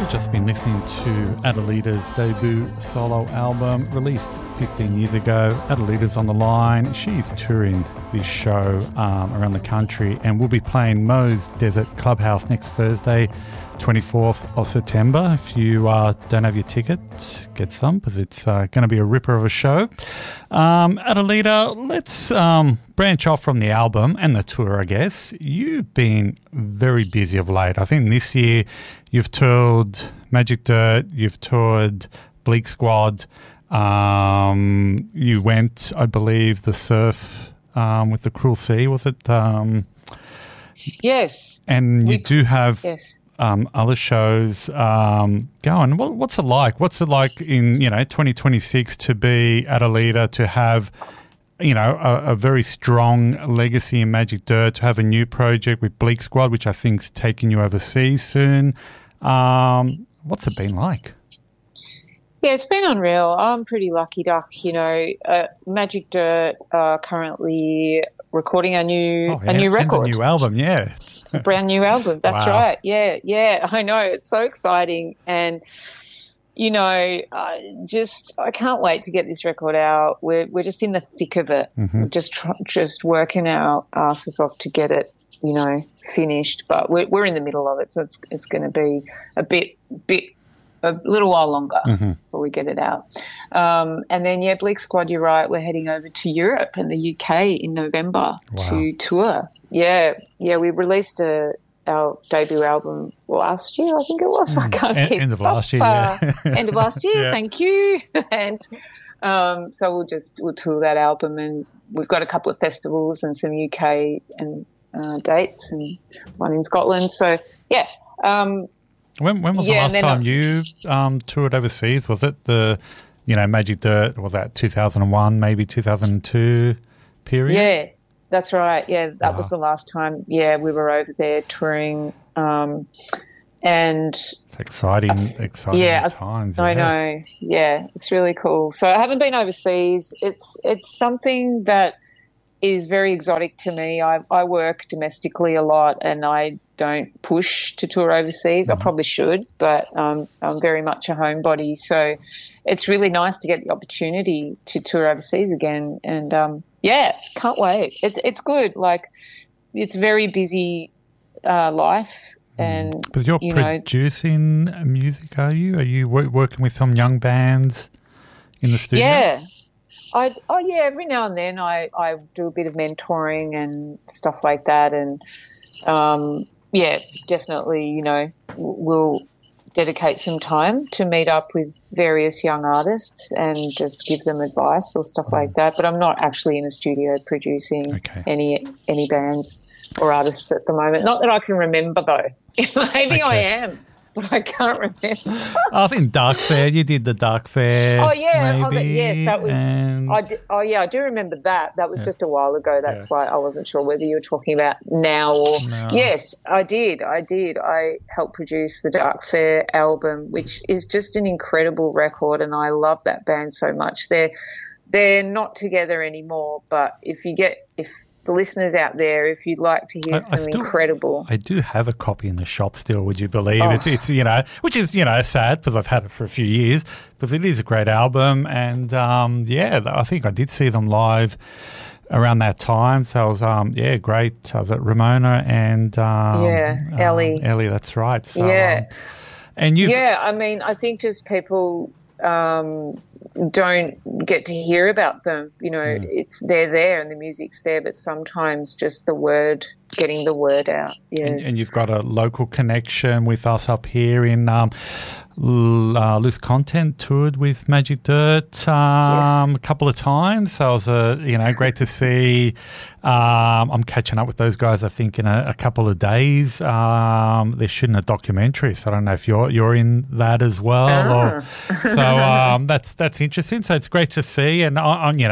We've just been listening to Adelita's debut solo album, released 15 years ago. Adelita's on the line. She's touring this show around the country and will be playing Moe's Desert Clubhouse next Thursday, 24th of September. If you don't have your tickets, get some, because it's going to be a ripper of a show. Adelita, let's branch off from the album and the tour, I guess. You've been very busy of late. I think this year you've toured Magic Dirt, you've toured Bleak Squad, you went, I believe, the surf with the Cruel Sea, was it? Yes. And you do have... Yes. Other shows going. What's it like? What's it like in 2026 to be Adelita, to have a very strong legacy in Magic Dirt, to have a new project with Bleak Squad, which I think's taking you overseas soon. What's it been like? Yeah, it's been unreal. I'm pretty lucky duck. Magic Dirt currently recording a new record, and a new album. Yeah. A brand new album. That's wow. Right. Yeah. I know. It's so exciting. And, I can't wait to get this record out. We're just in the thick of it. Mm-hmm. We're just working our asses off to get it, finished. But we're in the middle of it. So it's going to be a little while longer before we get it out. And then, Bleak Squad, you're right, we're heading over to Europe and the UK in November to tour. Yeah, we released our debut album last year, I think it was. I can't keep end of last year, yeah. End of last year, yeah. Thank you. And so we'll tour that album, and we've got a couple of festivals and some UK and dates, and one in Scotland. So, yeah. When was the last time you toured overseas? Was it the, Magic Dirt, was that 2001, maybe 2002 period? Yeah, that's right. Yeah, that was the last time, we were over there touring. And it's exciting times. I know. Yeah, it's really cool. So I haven't been overseas. It's something that is very exotic to me. I work domestically a lot, and I don't push to tour overseas. I probably should, but I'm very much a homebody. So it's really nice to get the opportunity to tour overseas again. And, can't wait. It's good. Like, it's very busy life. And because you're producing music, are you? Are you working with some young bands in the studio? Yeah. Every now and then I do a bit of mentoring and stuff like that, and definitely, we'll dedicate some time to meet up with various young artists and just give them advice or stuff like that. But I'm not actually in a studio producing any bands or artists at the moment. Not that I can remember, though. Maybe I am, but I can't remember. I think Dark Fair, you did the Dark Fair. Oh, yeah. maybe, Yes, that was... and... I do remember that. That was just a while ago. That's why I wasn't sure whether you were talking about now or... No. Yes, I did. I helped produce the Dark Fair album, which is just an incredible record, and I love that band so much. They're not together anymore, but if the listeners out there, if you'd like to hear incredible... I do have a copy in the shop still, would you believe? It's which is, sad because I've had it for a few years, because it is a great album. And, I think I did see them live around that time. So it was, great. I was at Ramona and... Ellie. Ellie, that's right. So, and you... Yeah, I mean, I think just people... don't get to hear about them. They're there and the music's there, but sometimes just getting the word out. Yeah. And you've got a local connection with us up here in Loose Content, toured with Magic Dirt a couple of times. So it was great to see. I'm catching up with those guys, I think, in a couple of days. They're shooting a documentary, so I don't know if you're in that as well. That's interesting. So it's great to see, and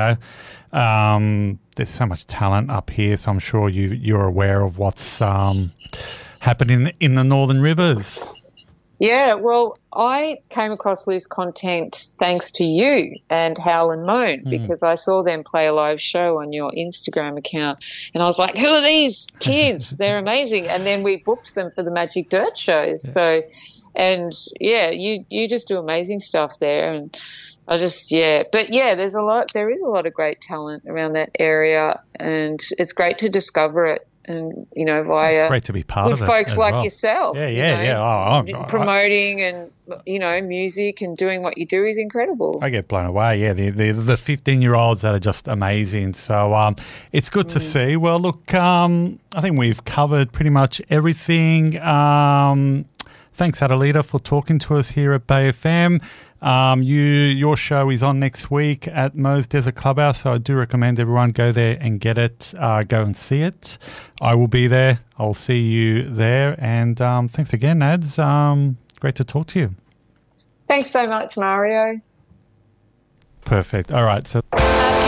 there's so much talent up here, so I'm sure you're aware of what's happening in the Northern Rivers. Yeah, well, I came across Loose Content thanks to you and Howl and Moan, because I saw them play a live show on your Instagram account, and I was like, who are these kids? They're amazing. And then we booked them for the Magic Dirt shows. So And yeah, you just do amazing stuff there. And I just, but yeah, there is a lot of great talent around that area, and it's great to discover it. And, you know, via it's great to be part of it, folks like well. yourself. Promoting and, you know, music and doing what you do is incredible. I get blown away. Yeah, the 15-year-olds that are just amazing. So it's good to see. Well, look, I think we've covered pretty much everything. Thanks, Adelita, for talking to us here at Bay FM. Your show is on next week at Mo's Desert Clubhouse, so I do recommend everyone go there and get it. Go and see it. I will be there. I'll see you there. And thanks again, Ads. Great to talk to you. Thanks so much, Mario. Perfect. All right. So.